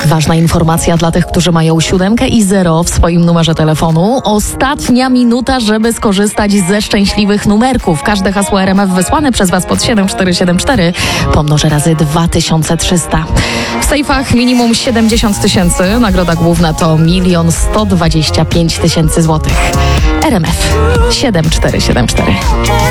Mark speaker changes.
Speaker 1: Ważna informacja dla tych, którzy mają 7 i 0 w swoim numerze telefonu. Ostatnia minuta, żeby skorzystać ze szczęśliwych numerków. Każde hasło RMF wysłane przez Was pod 7474 pomnożę razy 2300. W sejfach minimum 70 000. Nagroda główna to 1 125 000 złotych. RMF 7474.